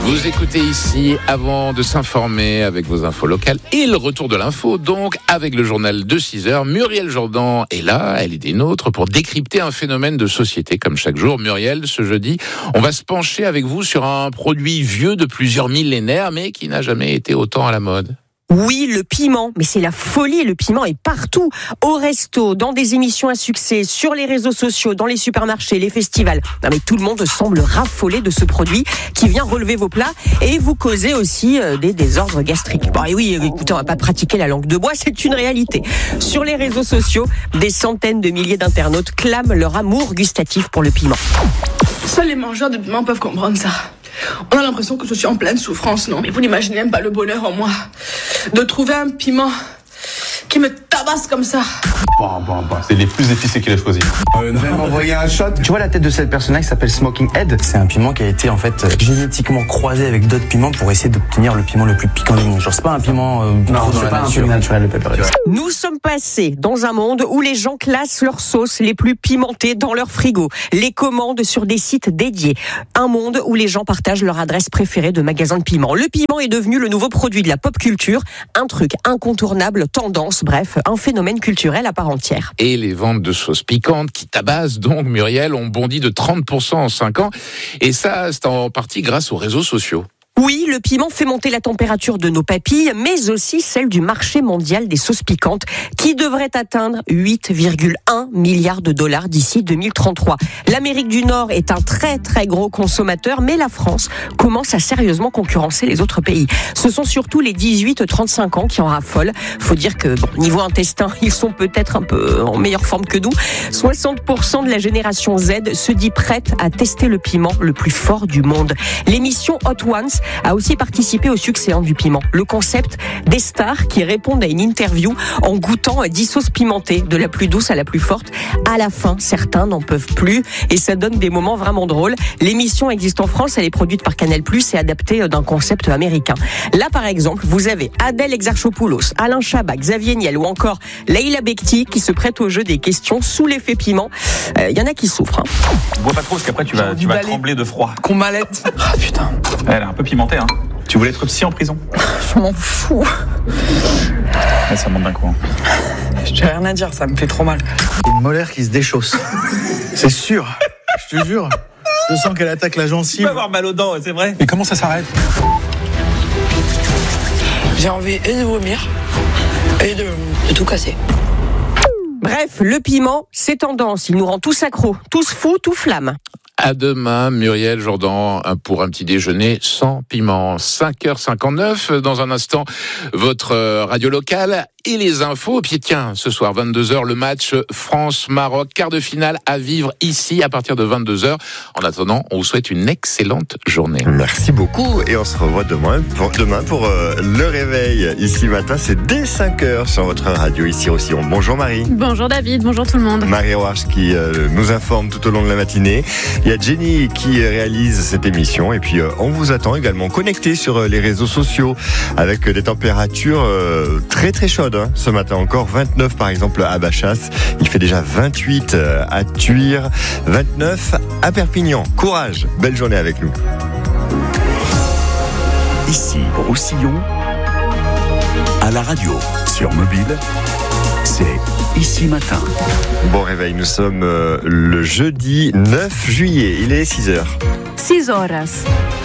Vous écoutez ici avant de s'informer avec vos infos locales et le retour de l'info, donc avec le journal de 6h. Muriel Jourdan est là, elle est des nôtres pour décrypter un phénomène de société comme chaque jour. Muriel, ce jeudi, on va se pencher avec vous sur un produit vieux de plusieurs millénaires mais qui n'a jamais été autant à la mode. Oui, le piment, mais c'est la folie, le piment est partout, au resto, dans des émissions à succès, sur les réseaux sociaux, dans les supermarchés, les festivals. Non mais tout le monde semble raffoler de ce produit qui vient relever vos plats et vous causer aussi des désordres gastriques. Bon et oui, écoutez, on va pas pratiquer la langue de bois, c'est une réalité. Sur les réseaux sociaux, des centaines de milliers d'internautes clament leur amour gustatif pour le piment. Seuls les mangeurs de piment peuvent comprendre ça. On a l'impression que je suis en pleine souffrance, non? Mais vous n'imaginez même pas le bonheur en moi de trouver un piment qui me tabasse comme ça. C'est les plus épicés qu'il a choisi. Vraiment envoyer un shot. Tu vois la tête de cette personne-là qui s'appelle Smoking Head? C'est un piment qui a été en fait génétiquement croisé avec d'autres piments pour essayer d'obtenir le piment le plus piquant du monde. Genre c'est pas un piment Non, c'est pas un piment naturel, le pepper. Nous sommes passés dans un monde où les gens classent leurs sauces les plus pimentées dans leur frigo, les commandent sur des sites dédiés. Un monde où les gens partagent leur adresse préférée de magasin de piment. Le piment est devenu le nouveau produit de la pop culture, un truc incontournable, tendance, bref, un phénomène culturel à part entière. Et les ventes de sauces piquantes qui tabassent donc, Muriel, ont bondi de 30% en 5 ans. Et ça, c'est en partie grâce aux réseaux sociaux. Oui, le piment fait monter la température de nos papilles, mais aussi celle du marché mondial des sauces piquantes, qui devrait atteindre 8,1 milliards de dollars d'ici 2033. L'Amérique du Nord est un très très gros consommateur, mais la France commence à sérieusement concurrencer les autres pays. Ce sont surtout les 18-35 ans qui en raffolent. Faut dire que, niveau intestin, ils sont peut-être un peu en meilleure forme que nous. 60% de la génération Z se dit prête à tester le piment le plus fort du monde. L'émission Hot Ones a aussi participé au succès du piment. Le concept des stars qui répondent à une interview en goûtant 10 sauces pimentées, de la plus douce à la plus forte. À la fin, certains n'en peuvent plus et ça donne des moments vraiment drôles. L'émission existe en France, elle est produite par Canal+, et adaptée d'un concept américain. Là, par exemple, vous avez Adèle Exarchopoulos, Alain Chabat, Xavier Niel ou encore Leïla Bekti qui se prête au jeu des questions sous l'effet piment. Il y en a qui souffrent. Bois pas trop parce qu'après tu vas trembler de froid. Qu'on m'allait. Ah putain. Elle est un peu pimentée, hein. Tu voulais être psy en prison? Je m'en fous. Ouais, ça monte d'un coup. J'ai rien à dire, ça me fait trop mal. Une molaire qui se déchausse. C'est sûr. Je te jure. Je sens qu'elle attaque la Tu gencive. peux avoir mal aux dents, c'est vrai. Mais comment ça s'arrête? J'ai envie et de vomir et de tout casser. Bref, le piment, c'est tendance. Il nous rend tous accros, tous fous, tout flamme. À demain, Muriel Jourdan, pour un petit déjeuner sans piment. 5h59, dans un instant, votre radio locale et les infos. Et puis tiens, ce soir, 22h, le match France-Maroc, quart de finale à vivre ici à partir de 22h. En attendant, on vous souhaite une excellente journée. Merci beaucoup et on se revoit demain pour le réveil. Ici matin, c'est dès 5h sur votre radio ici au Sillon. Bonjour Marie. Bonjour David, bonjour tout le monde. Marie Roarch qui nous informe tout au long de la matinée. Il y a Jenny qui réalise cette émission et puis on vous attend également connectés sur les réseaux sociaux avec des températures très très chaudes. Ce matin encore, 29 par exemple à Bachas, il fait déjà 28 à Tuire, 29 à Perpignan. Courage, belle journée avec nous. Ici, Roussillon, à la radio, sur mobile, c'est Ici Matin. Bon réveil, nous sommes le jeudi 9 juillet, il est 6h. 6 horas.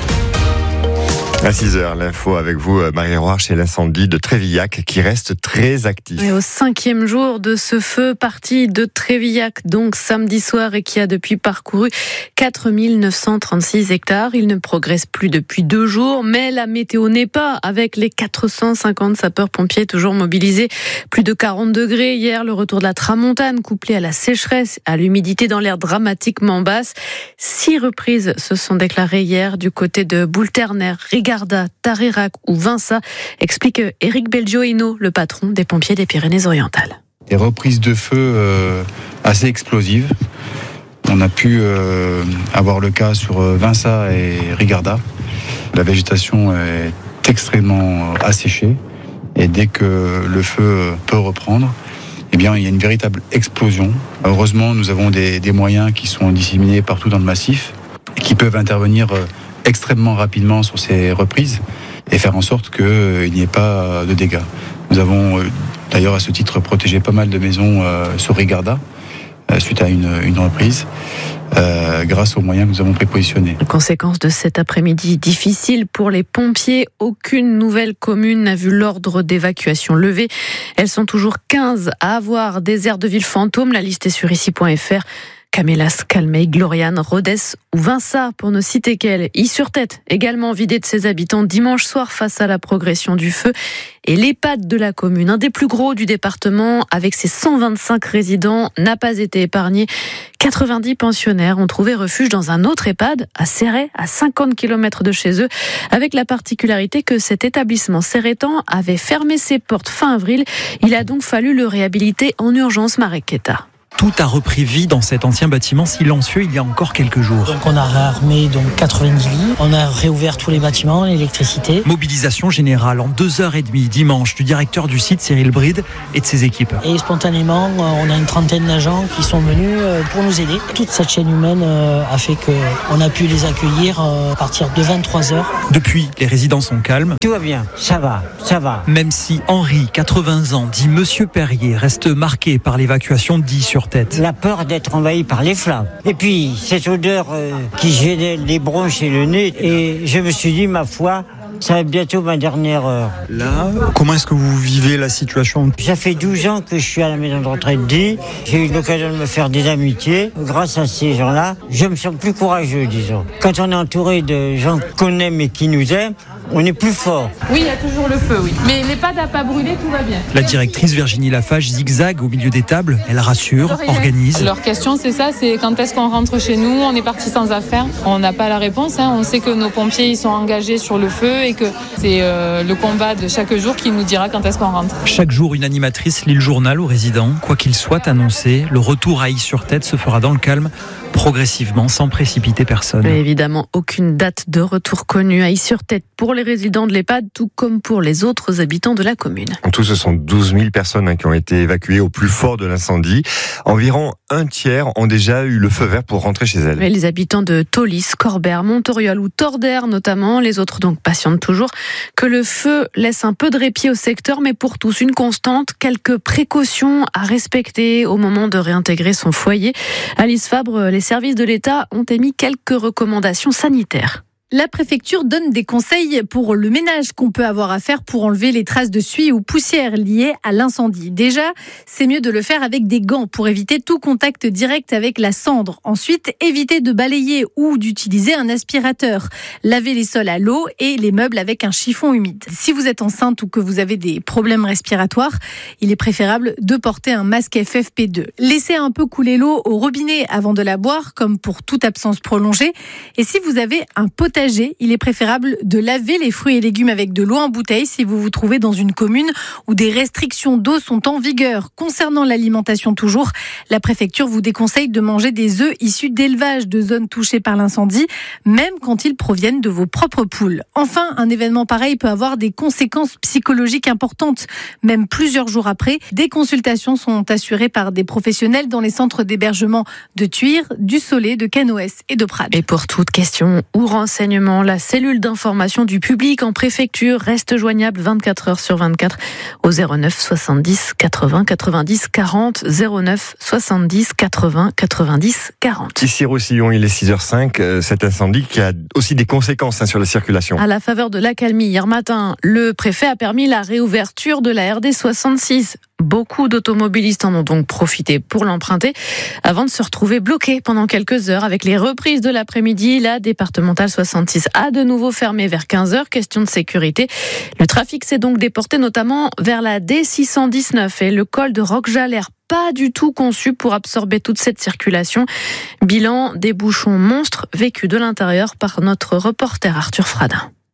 À 6h, l'info avec vous, Marie Roarch, et l'incendie de Trévillac qui reste très actif. Et au 5e jour de ce feu parti de Trévillac, donc samedi soir, et qui a depuis parcouru 4936 hectares. Il ne progresse plus depuis 2 jours, mais la météo n'est pas, avec les 450 sapeurs-pompiers toujours mobilisés. Plus de 40 degrés hier, le retour de la tramontane couplé à la sécheresse, à l'humidité dans l'air dramatiquement basse. 6 reprises se sont déclarées hier du côté de Boulterner, Rigarda, Tarerac ou Vinça, explique Éric Belgioino, le patron des pompiers des Pyrénées-Orientales. Des reprises de feu assez explosives. On a pu avoir le cas sur Vinça et Rigarda. La végétation est extrêmement asséchée et dès que le feu peut reprendre, eh bien, il y a une véritable explosion. Heureusement, nous avons des moyens qui sont disséminés partout dans le massif et qui peuvent intervenir extrêmement rapidement sur ces reprises et faire en sorte qu'il n'y ait pas de dégâts. Nous avons d'ailleurs à ce titre protégé pas mal de maisons sur Rigarda suite à une reprise. Grâce aux moyens que nous avons prépositionnés. Conséquence de cet après-midi difficile pour les pompiers, aucune nouvelle commune n'a vu l'ordre d'évacuation levé. Elles sont toujours 15 à avoir des aires de ville fantômes. La liste est sur ici.fr. Camélas, Calmeil, Gloriane, Rodez ou Vinça, pour ne citer qu'elles. Is-sur-Tête, également vidée de ses habitants dimanche soir face à la progression du feu. Et l'EHPAD de la commune, un des plus gros du département, avec ses 125 résidents, n'a pas été épargné. 90 pensionnaires ont trouvé refuge dans un autre EHPAD, à Céret, à 50 km de chez eux, avec la particularité que cet établissement céretan avait fermé ses portes fin avril. Il a donc fallu le réhabiliter en urgence, Mareketa. Tout a repris vie dans cet ancien bâtiment silencieux il y a encore quelques jours. Donc on a réarmé 90 lits, on a réouvert tous les bâtiments, l'électricité. Mobilisation générale en 2h30 dimanche du directeur du site Cyril Bride et de ses équipes. Et spontanément, on a une trentaine d'agents qui sont venus pour nous aider. Toute cette chaîne humaine a fait qu'on a pu les accueillir à partir de 23h. Depuis, les résidents sont calmes. Tout va bien, ça va. Même si Henri, 80 ans, dit Monsieur Perrier, reste marqué par l'évacuation d'Is-sur-Tête. La peur d'être envahi par les flammes. Et puis, cette odeur qui gênait les bronches et le nez. Et je me suis dit, ma foi, ça va être bientôt ma dernière heure. Là, comment est-ce que vous vivez la situation ? Ça fait 12 ans que je suis à la maison de retraite d'Is. J'ai eu l'occasion de me faire des amitiés. Grâce à ces gens-là, je me sens plus courageux, disons. Quand on est entouré de gens qu'on aime et qui nous aiment, on est plus fort. Oui, il y a toujours le feu, oui. Mais l'EHPAD n'a pas brûlé, tout va bien. La directrice Virginie Lafage zigzague au milieu des tables. Elle rassure, organise. Leur question, c'est ça, c'est quand est-ce qu'on rentre chez nous ? On est parti sans affaires. On n'a pas la réponse. On sait que nos pompiers ils sont engagés sur le feu et que c'est le combat de chaque jour qui nous dira quand est-ce qu'on rentre. Chaque jour, une animatrice lit le journal aux résidents. Quoi qu'il soit annoncé, le retour à Is-sur-Tête se fera dans le calme, progressivement, sans précipiter personne. Mais évidemment, aucune date de retour connue à Is-sur-Tête pour les résidents de l'EHPAD, tout comme pour les autres habitants de la commune. En tout, ce sont 12 000 personnes qui ont été évacuées au plus fort de l'incendie. Environ un tiers ont déjà eu le feu vert pour rentrer chez elles. Mais les habitants de Taulis, Corbert, Montoriol ou Tordère notamment, les autres donc patientent toujours, que le feu laisse un peu de répit au secteur, mais pour tous une constante, quelques précautions à respecter au moment de réintégrer son foyer. Alice Fabre, les services de l'État ont émis quelques recommandations sanitaires. La préfecture donne des conseils pour le ménage qu'on peut avoir à faire pour enlever les traces de suie ou poussière liées à l'incendie. Déjà, c'est mieux de le faire avec des gants pour éviter tout contact direct avec la cendre. Ensuite, évitez de balayer ou d'utiliser un aspirateur. Lavez les sols à l'eau et les meubles avec un chiffon humide. Si vous êtes enceinte ou que vous avez des problèmes respiratoires, il est préférable de porter un masque FFP2. Laissez un peu couler l'eau au robinet avant de la boire, comme pour toute absence prolongée. Et si vous avez un potager, il est préférable de laver les fruits et légumes avec de l'eau en bouteille si vous vous trouvez dans une commune où des restrictions d'eau sont en vigueur. Concernant l'alimentation toujours, la préfecture vous déconseille de manger des œufs issus d'élevage de zones touchées par l'incendie, même quand ils proviennent de vos propres poules. Enfin, un événement pareil peut avoir des conséquences psychologiques importantes. Même plusieurs jours après, des consultations sont assurées par des professionnels dans les centres d'hébergement de Tuire, du Soleil, de Canoës et de Prades. Et pour toute question ou renseignement, la cellule d'information du public en préfecture reste joignable 24 heures sur 24 au 09 70 80 90 40 09 70 80 90 40. Ici Roussillon, il est 6h05. Cet incendie qui a aussi des conséquences sur la circulation. À la faveur de l'accalmie hier matin, le préfet a permis la réouverture de la RD 66. Beaucoup d'automobilistes en ont donc profité pour l'emprunter avant de se retrouver bloqués pendant quelques heures. Avec les reprises de l'après-midi, la départementale 66 a de nouveau fermé vers 15h. Question de sécurité. Le trafic s'est donc déporté notamment vers la D619 et le col de Roquejalère. Pas du tout conçu pour absorber toute cette circulation. Bilan, des bouchons monstres vécus de l'intérieur par notre reporter Arthur Fradin.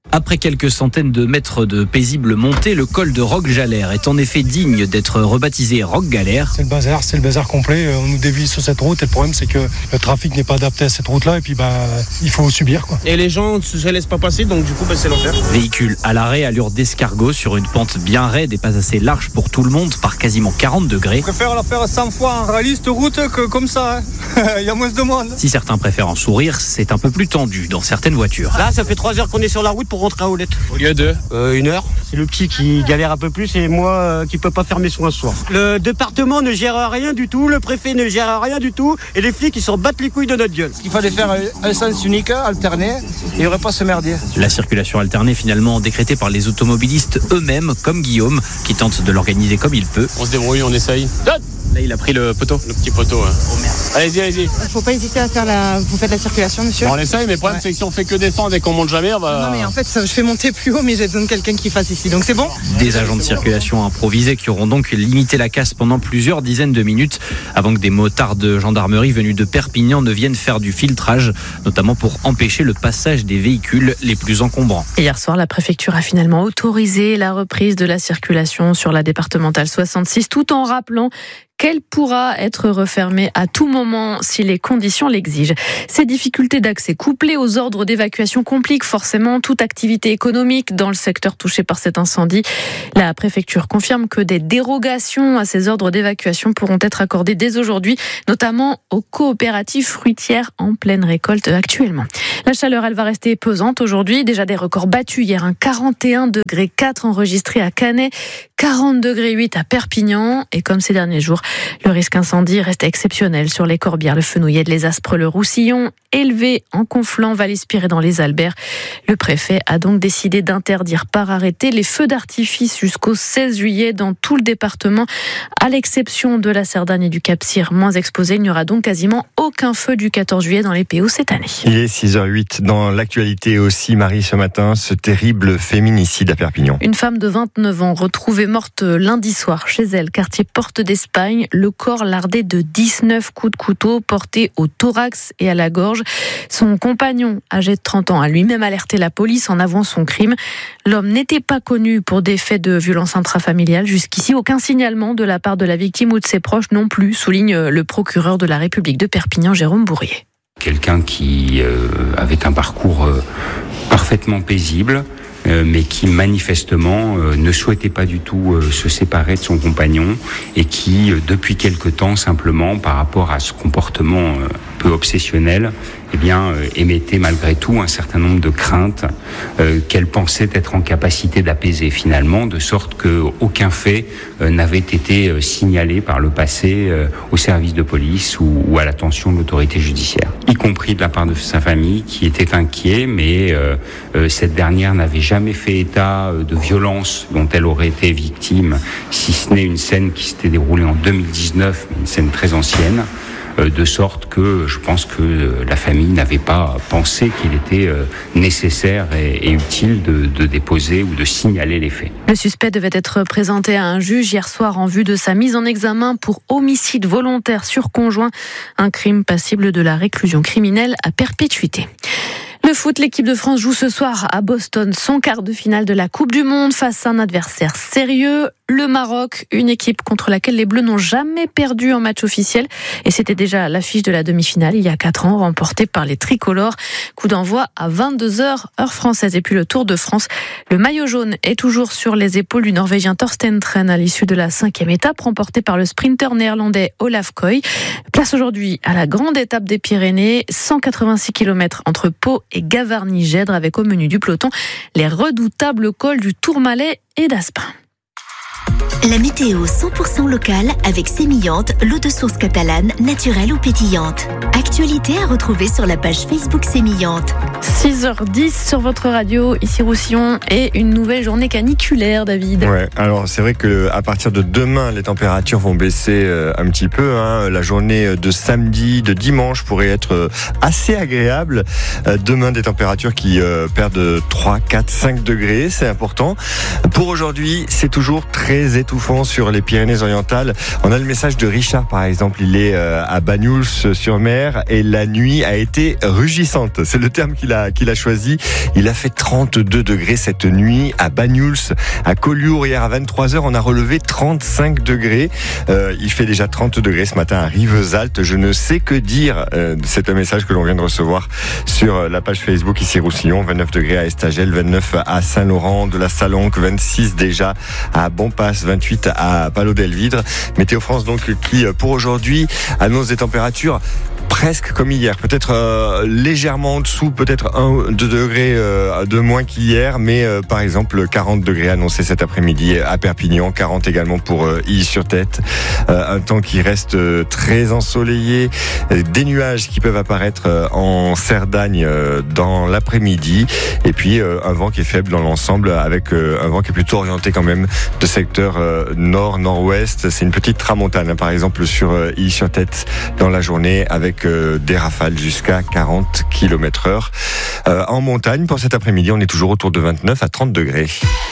Après quelques centaines de mètres de paisible montée, le col de Roque-Jalère est en effet digne d'être rebaptisé Roque-Galère. C'est le bazar complet. On nous dévie sur cette route et le problème c'est que le trafic n'est pas adapté à cette route-là et puis il faut subir quoi. Et les gens ne se laissent pas passer donc du coup c'est l'enfer. Véhicule à l'arrêt, allure d'escargot sur une pente bien raide et pas assez large pour tout le monde par quasiment 40 degrés. Je préfère la faire 100 fois en rallye cette route que comme ça. Il y a moins de monde. Si certains préfèrent en sourire, c'est un peu plus tendu dans certaines voitures. Là ça fait 3 heures qu'on est sur la route pour rentrer à Olette. Au lieu de 1 heure. C'est le petit qui galère un peu plus et moi qui peut pas faire mes soins ce soir. Le département ne gère rien du tout, le préfet ne gère rien du tout et les flics ils s'en battent les couilles de notre gueule. Il fallait faire un sens unique, alterné, et il n'y aurait pas ce merdier. La circulation alternée finalement décrétée par les automobilistes eux-mêmes, comme Guillaume, qui tente de l'organiser comme il peut. On se débrouille, on essaye. Là, il a pris le poteau. Le petit poteau. Hein. Oh merde. Allez-y. Il ne faut pas hésiter à faire vous faites la circulation, monsieur. Bon, on essaye, mais le problème c'est que si on fait que descendre et qu'on monte jamais, on va... Non, mais en fait, je fais monter plus haut, mais j'ai besoin de quelqu'un qui fasse ici, donc c'est bon. Des agents de circulation improvisés qui auront donc limité la casse pendant plusieurs dizaines de minutes avant que des motards de gendarmerie venus de Perpignan ne viennent faire du filtrage, notamment pour empêcher le passage des véhicules les plus encombrants. Hier soir, la préfecture a finalement autorisé la reprise de la circulation sur la départementale 66, tout en rappelant qu'elle pourra être refermée à tout moment si les conditions l'exigent. Ces difficultés d'accès couplées aux ordres d'évacuation compliquent forcément toute activité économique dans le secteur touché par cet incendie. La préfecture confirme que des dérogations à ces ordres d'évacuation pourront être accordées dès aujourd'hui, notamment aux coopératives fruitières en pleine récolte actuellement. La chaleur, elle va rester pesante aujourd'hui. Déjà des records battus hier, 41,4 degrés enregistrés à Canet, 40,8 degrés à Perpignan. Et comme ces derniers jours, le risque incendie reste exceptionnel sur les Corbières, le Fenouillet de les Aspres, le Roussillon, élevé en Conflans, Val-Espire et dans les Alberts. Le préfet a donc décidé d'interdire par arrêté les feux d'artifice jusqu'au 16 juillet dans tout le département, à l'exception de la Cerdagne et du Cap-Cyr, moins exposés. Il n'y aura donc quasiment aucun feu du 14 juillet dans les PO cette année. Il est 6h08. Dans l'actualité aussi, Marie, ce matin, ce terrible féminicide à Perpignan. Une femme de 29 ans retrouvée morte lundi soir chez elle, quartier Porte d'Espagne. Le corps lardé de 19 coups de couteau portés au thorax et à la gorge. Son compagnon, âgé de 30 ans, a lui-même alerté la police en avouant son crime. L'homme n'était pas connu pour des faits de violence intrafamiliale. Jusqu'ici, aucun signalement de la part de la victime ou de ses proches non plus, souligne le procureur de la République de Perpignan, Jérôme Bourrier. Quelqu'un qui avait un parcours parfaitement paisible, mais qui manifestement ne souhaitait pas du tout se séparer de son compagnon et qui, depuis quelque temps, simplement, par rapport à ce comportement peu obsessionnel, émettait malgré tout un certain nombre de craintes qu'elle pensait être en capacité d'apaiser finalement, de sorte qu'aucun fait n'avait été signalé par le passé au service de police ou à l'attention de l'autorité judiciaire, y compris de la part de sa famille qui était inquiet, mais cette dernière n'avait jamais fait état de violence dont elle aurait été victime, si ce n'est une scène qui s'était déroulée en 2019, une scène très ancienne. De sorte que je pense que la famille n'avait pas pensé qu'il était nécessaire et utile de déposer ou de signaler les faits. Le suspect devait être présenté à un juge hier soir en vue de sa mise en examen pour homicide volontaire sur conjoint, un crime passible de la réclusion criminelle à perpétuité. Le foot, l'équipe de France joue ce soir à Boston son quart de finale de la Coupe du Monde face à un adversaire sérieux, le Maroc, une équipe contre laquelle les Bleus n'ont jamais perdu en match officiel. Et c'était déjà l'affiche de la demi-finale il y a 4 ans, remportée par les tricolores. Coup d'envoi à 22h, heure française. Et puis le Tour de France, le maillot jaune est toujours sur les épaules du Norvégien Thorsten Tren à l'issue de la 5e étape, remportée par le sprinter néerlandais Olaf Koy. Place aujourd'hui à la grande étape des Pyrénées, 186 km entre Pau et Gavarnie-Gèdre, avec au menu du peloton les redoutables cols du Tourmalet et d'Aspin. La météo 100% locale avec Sémillante, l'eau de source catalane, naturelle ou pétillante. Actualité à retrouver sur la page Facebook Sémillante. 6h10 sur votre radio, ici Roussillon, et une nouvelle journée caniculaire, David. Ouais, alors c'est vrai que à partir de demain, les températures vont baisser un petit peu. La journée de samedi, de dimanche pourrait être assez agréable. Demain, des températures qui perdent 3, 4, 5 degrés, c'est important. Pour aujourd'hui, c'est toujours très très étouffant sur les Pyrénées-Orientales. On a le message de Richard, par exemple. Il est à Banyuls-sur-Mer et la nuit a été rugissante. C'est le terme qu'il a choisi. Il a fait 32 degrés cette nuit à Banyuls, à Collioure. Hier à 23h, on a relevé 35 degrés. Il fait déjà 30 degrés ce matin à Rivesaltes. Je ne sais que dire. C'est un message que l'on vient de recevoir sur la page Facebook ici Roussillon. 29 degrés à Estagel, 29 à Saint-Laurent de la Salanque, 26 déjà à Bonpass, 28 à Palau-Delvidre. Météo France donc qui pour aujourd'hui annonce des températures presque comme hier, peut-être légèrement en dessous, peut-être 1-2 degrés de moins qu'hier, mais par exemple 40 degrés annoncés cet après-midi à Perpignan, 40 également pour Illy-sur-Tête. Un temps qui reste très ensoleillé, des nuages qui peuvent apparaître en Cerdagne dans l'après-midi, et puis un vent qui est faible dans l'ensemble, avec un vent qui est plutôt orienté quand même de secteur nord-nord-ouest. C'est une petite tramontane, par exemple sur Illy-sur-Tête dans la journée, avec des rafales jusqu'à 40 km/h. En montagne, pour cet après-midi, on est toujours autour de 29 à 30 degrés.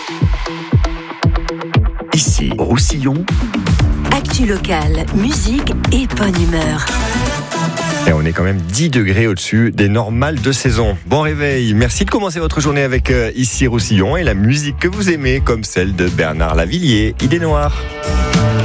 Ici, Roussillon. Actu locale, musique et bonne humeur. Et on est quand même 10 degrés au-dessus des normales de saison. Bon réveil, merci de commencer votre journée avec Ici Roussillon et la musique que vous aimez, comme celle de Bernard Lavilliers, Idée Noire.